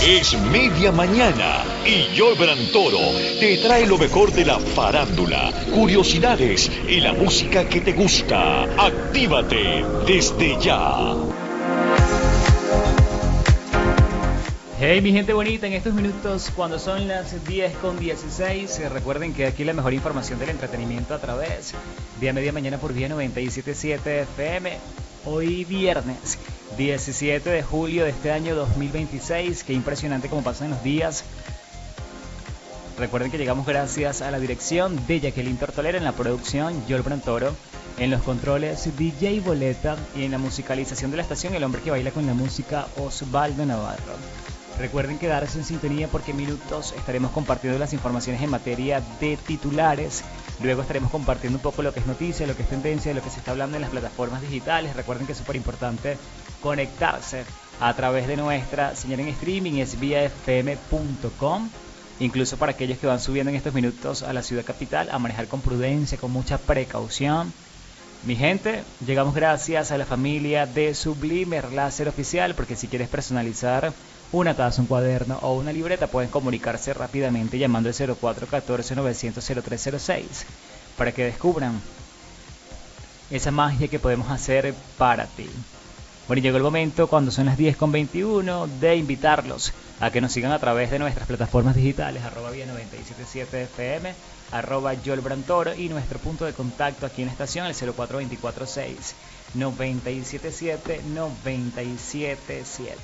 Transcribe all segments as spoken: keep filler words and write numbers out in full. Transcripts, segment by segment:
Es media mañana y Jolbran Toro te trae lo mejor de la farándula, curiosidades y la música que te gusta. Actívate desde ya. Hey mi gente bonita, en estos minutos cuando son las diez con dieciséis, eh, recuerden que aquí la mejor información del entretenimiento a través de Media Mañana por Vía noventa y siete punto siete F M. Hoy viernes diecisiete de julio de este año dos mil veintiséis, qué impresionante cómo pasan los días. Recuerden que llegamos gracias a la dirección de Jacqueline Tortolera, en la producción Jolbran Toro, en los controles D J Boleta y en la musicalización de la estación el hombre que baila con la música Osvaldo Navarro. Recuerden quedarse en sintonía porque en minutos estaremos compartiendo las informaciones en materia de titulares. Luego estaremos compartiendo un poco lo que es noticia, lo que es tendencia, lo que se está hablando en las plataformas digitales. Recuerden que es súper importante conectarse a través de nuestra señal en streaming, es vía f m punto com. Incluso para aquellos que van subiendo en estos minutos a la ciudad capital, a manejar con prudencia, con mucha precaución. Mi gente, llegamos gracias a la familia de Sublimer Láser Oficial, porque si quieres personalizar una taza, un cuaderno o una libreta, pueden comunicarse rápidamente llamando al cero cuatro uno cuatro novecientos cero tres cero seis para que descubran esa magia que podemos hacer para ti. Bueno, y llegó el momento, cuando son las diez con veintiuno, de invitarlos a que nos sigan a través de nuestras plataformas digitales, arroba vía noventa y siete punto siete F M, arroba Jolbran Toro, y nuestro punto de contacto aquí en la estación, el cero cuatro dos cuatro seis nueve siete siete nueve siete siete.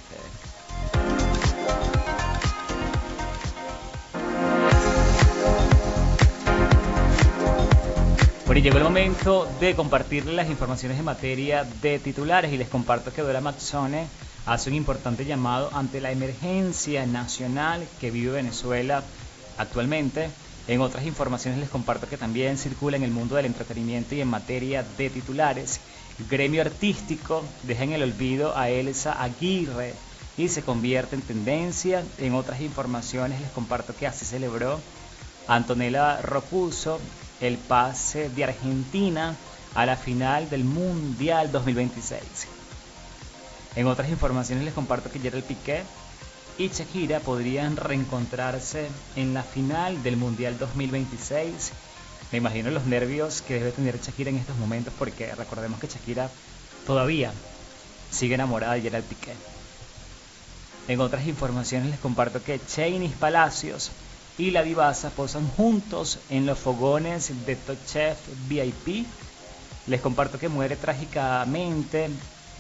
Bueno, y llegó el momento de compartirles las informaciones en materia de titulares y les comparto que Dora Mazzone hace un importante llamado ante la emergencia nacional que vive Venezuela actualmente. En otras informaciones les comparto que también circula en el mundo del entretenimiento y en materia de titulares. Gremio artístico deja en el olvido a Elsa Aguirre y se convierte en tendencia. En otras informaciones les comparto que así celebró Antonella Roccuzzo el pase de Argentina a la final del Mundial dos mil veintiséis. En otras informaciones les comparto que Gerald Piqué y Shakira podrían reencontrarse en la final del Mundial dos mil veintiséis. Me imagino los nervios que debe tener Shakira en estos momentos, porque recordemos que Shakira todavía sigue enamorada de Gerald Piqué. En otras informaciones les comparto que Chainis Palacios y la divasa posan juntos en los fogones de Top Chef V I P. Les comparto que muere trágicamente.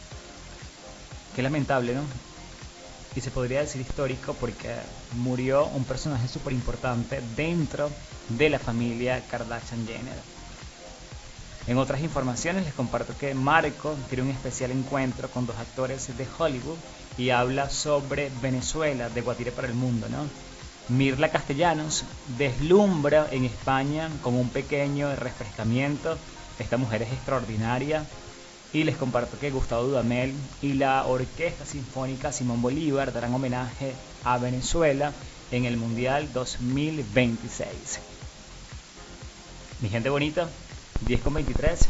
Qué lamentable, ¿no? Y se podría decir histórico, porque murió un personaje súper importante dentro de la familia Kardashian-Jenner. En otras informaciones les comparto que Marco tiene un especial encuentro con dos actores de Hollywood y habla sobre Venezuela, de Guatire para el mundo, ¿no? Mirla Castellanos deslumbra en España con un pequeño refrescamiento. Esta mujer es extraordinaria. Y les comparto que Gustavo Dudamel y la Orquesta Sinfónica Simón Bolívar darán homenaje a Venezuela en el Mundial dos mil veintiséis. Mi gente bonita, diez con veintitrés.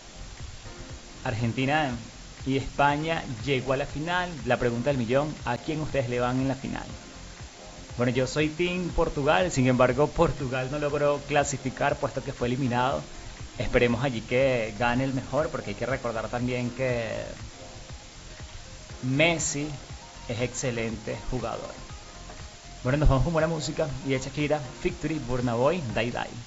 Argentina y España llegó a la final. La pregunta del millón: ¿a quién ustedes le van en la final? Bueno, yo soy Team Portugal, sin embargo Portugal no logró clasificar puesto que fue eliminado. Esperemos allí que gane el mejor, porque hay que recordar también que Messi es excelente jugador. Bueno, nos vamos con buena música y de Shakira, Victory, Burna Boy, Die Die.